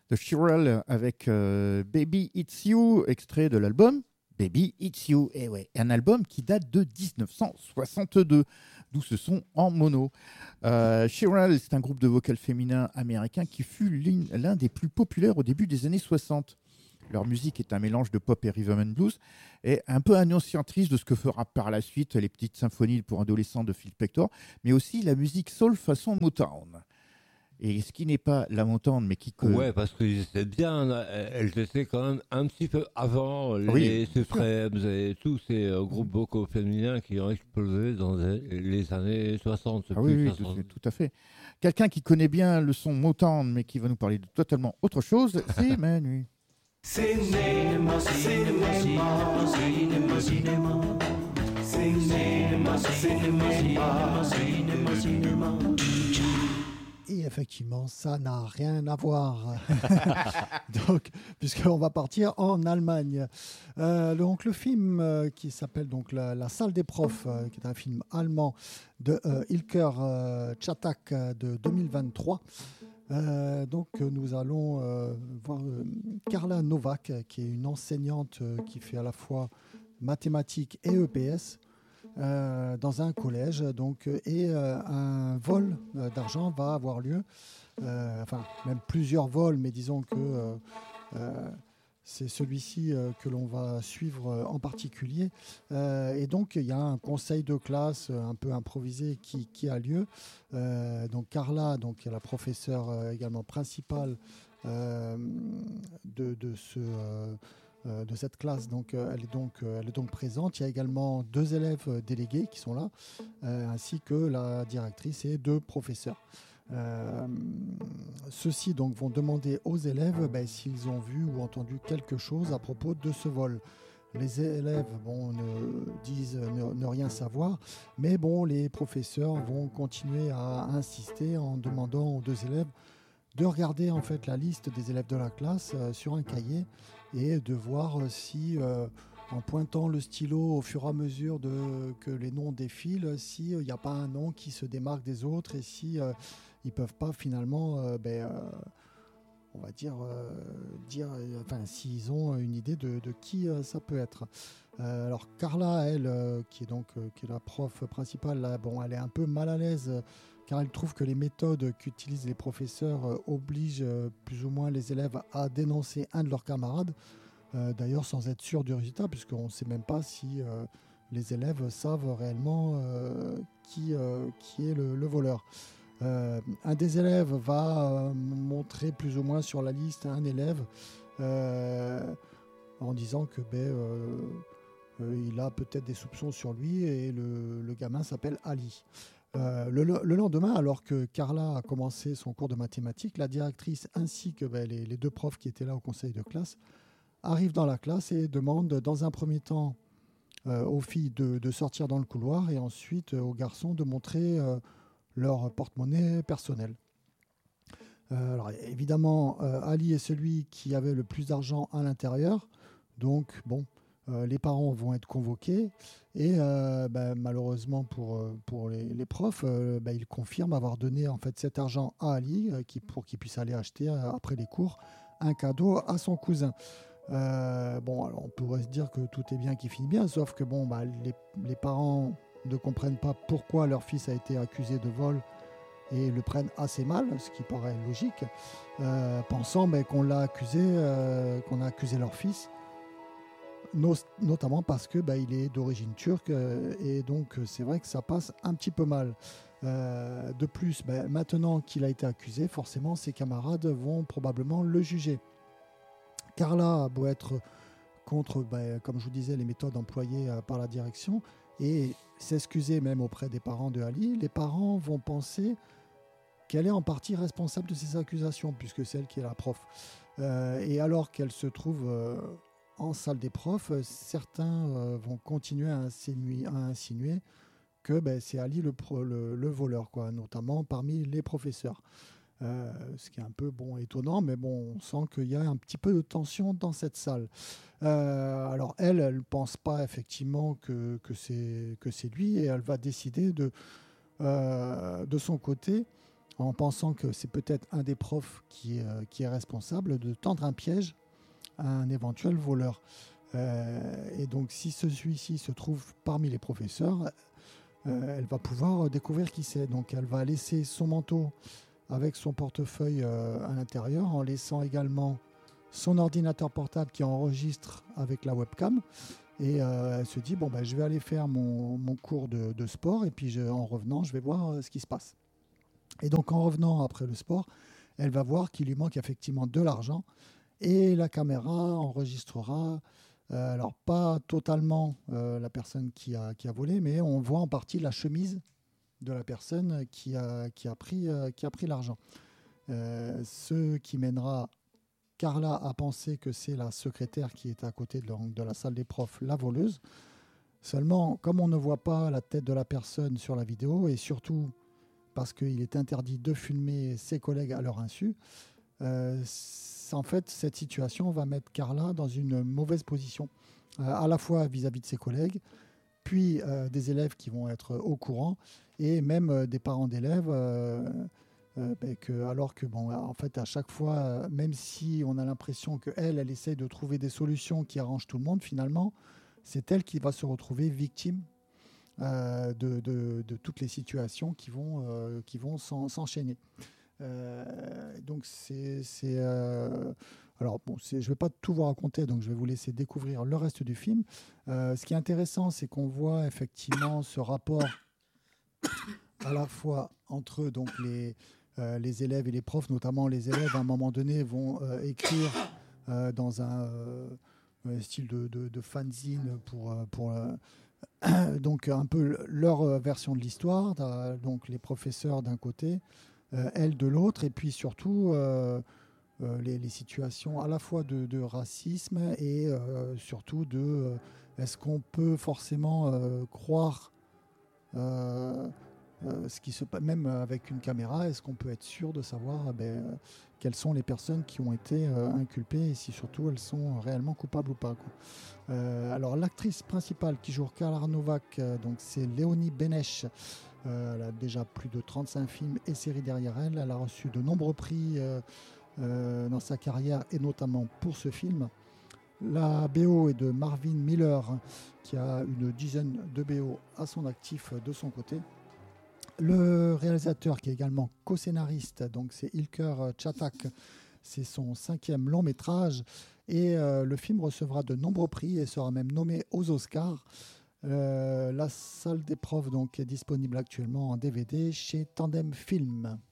de Shirel avec Baby It's You, extrait de l'album Baby It's You. Et ouais, un album qui date de 1962, d'où ce son en mono. Shirel, c'est un groupe de vocal féminin américain qui fut l'un des plus populaires au début des années 60. Leur musique est un mélange de pop et rhythm and blues et un peu annonciatrice de ce que fera par la suite les petites symphonies pour adolescents de Phil Spector, mais aussi la musique soul façon Motown. Et ce qui n'est pas la Motown, mais qui... Ouais, parce qu'ils étaient bien, elles étaient quand même un petit peu avant les Supremes et tous ces groupes vocaux féminins qui ont explosé dans les années 60. Ah oui, tout à fait. Quelqu'un qui connaît bien le son Motown, mais qui va nous parler de totalement autre chose, c'est Manu. Cinéma, cinéma, cinéma, cinéma, cinéma. Cinéma, cinéma, cinéma, cinéma. Et effectivement, ça n'a rien à voir. Donc, puisqu'on va partir en Allemagne. Donc, le film qui s'appelle donc la Salle des profs, qui est un film allemand de Ilker Czatak de 2023. Donc nous allons voir Carla Novak, qui est une enseignante qui fait à la fois mathématiques et EPS dans un collège. Donc, et un vol d'argent va avoir lieu, enfin même plusieurs vols, mais disons que c'est celui-ci que l'on va suivre en particulier. Et donc, il y a un conseil de classe un peu improvisé qui a lieu. Donc, Carla, donc, qui est la professeure également principale de cette classe, donc, elle est donc présente. Il y a également 2 élèves délégués qui sont là, ainsi que la directrice et 2 professeurs. Ceux-ci donc vont demander aux élèves s'ils ont vu ou entendu quelque chose à propos de ce vol. Les élèves disent ne rien savoir, mais les professeurs vont continuer à insister en demandant aux 2 élèves de regarder en fait la liste des élèves de la classe sur un cahier et de voir si en pointant le stylo au fur et à mesure que les noms défilent, s'il n'y a pas un nom qui se démarque des autres et si ils peuvent pas finalement, on va dire s'ils ont une idée de qui ça peut être. Alors Carla, elle, qui est la prof principale, là, elle est un peu mal à l'aise car elle trouve que les méthodes qu'utilisent les professeurs obligent plus ou moins les élèves à dénoncer un de leurs camarades. D'ailleurs, sans être sûr du résultat, puisqu'on ne sait même pas si les élèves savent réellement qui est le voleur. Un des élèves va montrer plus ou moins sur la liste un élève en disant que il a peut-être des soupçons sur lui et le gamin s'appelle Ali. Le lendemain, alors que Carla a commencé son cours de mathématiques, la directrice ainsi que les 2 profs qui étaient là au conseil de classe arrivent dans la classe et demandent dans un premier temps aux filles de sortir dans le couloir et ensuite aux garçons de montrer leur porte-monnaie personnel. Alors évidemment, Ali est celui qui avait le plus d'argent à l'intérieur, donc les parents vont être convoqués et malheureusement pour les profs, ils confirment avoir donné en fait cet argent à Ali pour qu'il puisse aller acheter après les cours un cadeau à son cousin. Alors on pourrait se dire que tout est bien qui finit bien, sauf que les parents ne comprennent pas pourquoi leur fils a été accusé de vol et le prennent assez mal, ce qui paraît logique, pensant qu'on a accusé leur fils, notamment parce que il est d'origine turque et donc c'est vrai que ça passe un petit peu mal. De plus, maintenant qu'il a été accusé, forcément ses camarades vont probablement le juger. Carla a beau être contre, comme je vous disais, les méthodes employées par la direction et s'excuser même auprès des parents de Ali, les parents vont penser qu'elle est en partie responsable de ces accusations, puisque c'est elle qui est la prof. Et alors qu'elle se trouve en salle des profs, certains vont continuer à insinuer que c'est Ali le voleur, notamment parmi les professeurs. Ce qui est un peu étonnant, mais on sent qu'il y a un petit peu de tension dans cette salle. Alors elle ne pense pas effectivement que c'est lui, et elle va décider de son côté, en pensant que c'est peut-être un des profs qui est responsable de tendre un piège à un éventuel voleur. Et donc, si celui-ci se trouve parmi les professeurs, elle va pouvoir découvrir qui c'est. Donc, elle va laisser son manteau avec son portefeuille à l'intérieur, en laissant également son ordinateur portable qui enregistre avec la webcam. Et elle se dit, je vais aller faire mon cours de sport, et puis en revenant, je vais voir ce qui se passe. Et donc, en revenant après le sport, elle va voir qu'il lui manque effectivement de l'argent, et la caméra enregistrera, alors pas totalement la personne qui a volé, mais on voit en partie la chemise de la personne qui a pris l'argent. Ce qui mènera Carla à penser que c'est la secrétaire qui est à côté de la salle des profs, la voleuse. Seulement, comme on ne voit pas la tête de la personne sur la vidéo, et surtout parce qu'il est interdit de filmer ses collègues à leur insu, en fait, cette situation va mettre Carla dans une mauvaise position, à la fois vis-à-vis de ses collègues, puis des élèves qui vont être au courant, et même des parents d'élèves, alors que, en fait, à chaque fois, même si on a l'impression qu'elle essaie de trouver des solutions qui arrangent tout le monde, finalement, c'est elle qui va se retrouver victime de toutes les situations qui vont s'enchaîner. Donc alors je ne vais pas tout vous raconter, donc je vais vous laisser découvrir le reste du film. Ce qui est intéressant, c'est qu'on voit effectivement ce rapport à la fois entre donc les élèves et les profs, notamment les élèves à un moment donné vont écrire dans un style de fanzine pour donc un peu leur version de l'histoire, donc les professeurs d'un côté, elle de l'autre, et puis surtout les situations à la fois de racisme et surtout de est-ce qu'on peut forcément croire ce qui se passe, même avec une caméra, est-ce qu'on peut être sûr de savoir quelles sont les personnes qui ont été inculpées, et si surtout elles sont réellement coupables ou pas, quoi. Alors l'actrice principale qui joue Carla Novak, donc c'est Léonie Benesch. Elle a déjà plus de 35 films et séries derrière elle. Elle a reçu de nombreux prix dans sa carrière, et notamment pour ce film. La BO est de Marvin Miller, qui a une dizaine de BO à son actif de son côté. Le réalisateur, qui est également co-scénariste, donc c'est Ilker Chatac, c'est son 5e long métrage, et le film recevra de nombreux prix et sera même nommé aux Oscars. La salle des profs donc est disponible actuellement en DVD chez Tandem Film.